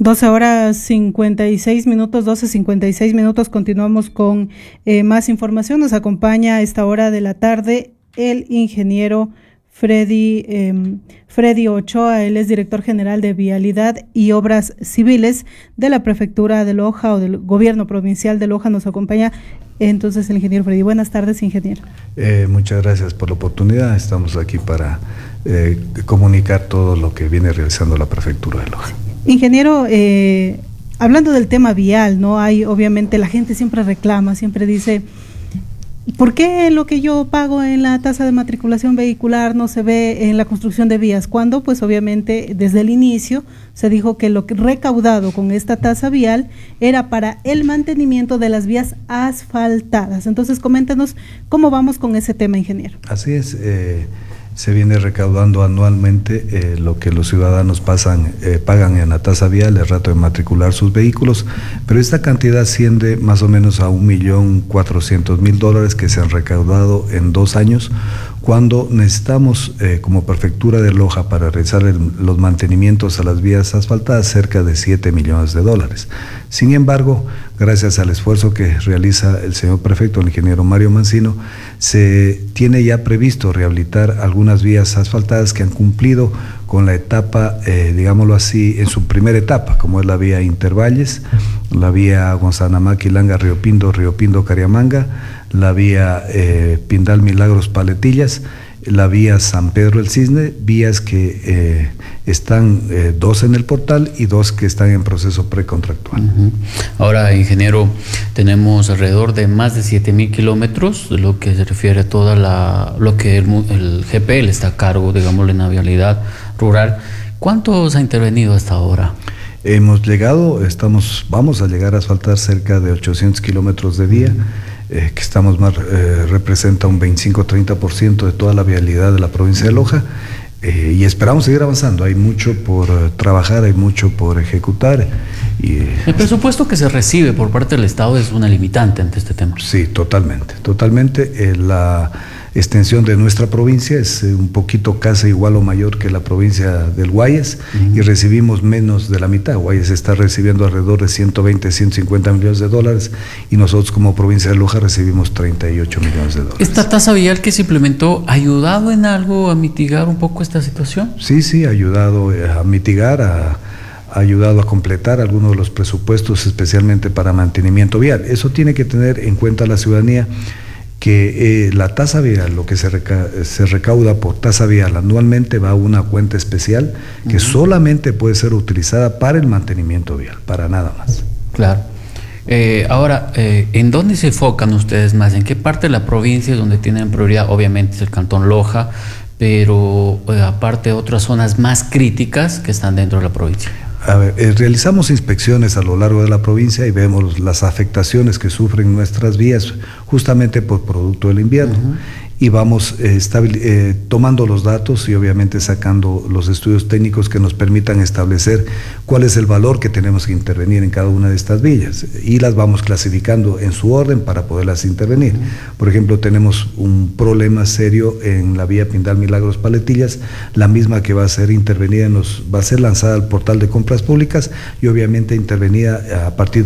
12:56, 12:56. Continuamos con más información. Nos acompaña a esta hora de la tarde el ingeniero Freddy Ochoa. Él es director general de Vialidad y Obras Civiles de la Prefectura de Loja o del Gobierno Provincial de Loja. Nos acompaña entonces el ingeniero Freddy. Buenas tardes, ingeniero. Muchas gracias por la oportunidad. Estamos aquí para comunicar todo lo que viene realizando la Prefectura de Loja. Ingeniero, hablando del tema vial, ¿no? Hay, obviamente, la gente siempre reclama, siempre dice, ¿por qué lo que yo pago en la tasa de matriculación vehicular no se ve en la construcción de vías? Cuando, pues obviamente, desde el inicio se dijo que lo recaudado con esta tasa vial era para el mantenimiento de las vías asfaltadas. Entonces, coméntenos cómo vamos con ese tema, ingeniero. Así es. Se viene recaudando anualmente lo que los ciudadanos pagan en la tasa vial el rato de matricular sus vehículos, pero esta cantidad asciende más o menos a $1.400.000 que se han recaudado en 2 años, cuando necesitamos como Prefectura de Loja para realizar los mantenimientos a las vías asfaltadas cerca de $7 millones. Sin embargo, gracias al esfuerzo que realiza el señor prefecto, el ingeniero Mario Mancino, se tiene ya previsto rehabilitar algunas vías asfaltadas que han cumplido con la etapa, digámoslo así, en su primera etapa, como es la vía Intervalles, la vía Gonzanamá-Quilanga, Río Pindo, Cariamanga, la vía Pindal Milagros, Paletillas, la vía San Pedro el Cisne, vías que están 2 en el portal y 2 que están en proceso precontractual. Ahora, ingeniero, tenemos alrededor de más de 7.000 kilómetros, de lo que se refiere a toda lo que el GPL está a cargo, digamos, en la vialidad rural. ¿Cuántos ha intervenido hasta ahora? Vamos a llegar a asfaltar cerca de 800 kilómetros de vía, que representa un 25-30% de toda la vialidad de la provincia de Loja, y esperamos seguir avanzando. Hay mucho por trabajar, hay mucho por ejecutar. ¿El presupuesto que se recibe por parte del Estado es una limitante ante este tema? Sí, totalmente. La extensión de nuestra provincia es un poquito casi igual o mayor que la provincia del Guayas, y recibimos menos de la mitad. Guayas está recibiendo alrededor de $120-150 millones, y nosotros como provincia de Loja recibimos $38 millones. ¿Esta tasa vial que se implementó ha ayudado en algo a mitigar un poco esta situación? Sí, ha ayudado a mitigar, ha ayudado a completar algunos de los presupuestos, especialmente para mantenimiento vial. Eso tiene que tener en cuenta la ciudadanía, que la tasa vial, lo que se recauda por tasa vial anualmente, va a una cuenta especial que solamente puede ser utilizada para el mantenimiento vial, para nada más. Claro. Ahora, ¿en dónde se enfocan ustedes más? ¿En qué parte de la provincia es donde tienen prioridad? Obviamente es el Cantón Loja, pero aparte otras zonas más críticas que están dentro de la provincia. Realizamos inspecciones a lo largo de la provincia y vemos las afectaciones que sufren nuestras vías justamente por producto del invierno. Y vamos tomando los datos y obviamente sacando los estudios técnicos que nos permitan establecer cuál es el valor que tenemos que intervenir en cada una de estas vías, y las vamos clasificando en su orden para poderlas intervenir. Por ejemplo, tenemos un problema serio en la vía Pindal Milagros Paletillas, la misma que va a ser intervenida, va a ser lanzada al portal de compras públicas y obviamente intervenida a partir